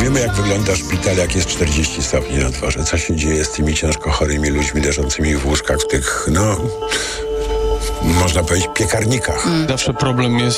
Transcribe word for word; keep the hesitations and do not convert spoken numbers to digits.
Wiemy, jak wygląda szpital, jak jest czterdzieści stopni na dworze. Co się dzieje z tymi ciężko chorymi ludźmi leżącymi w łóżkach, w tych, no, można powiedzieć, piekarnikach. Zawsze problem jest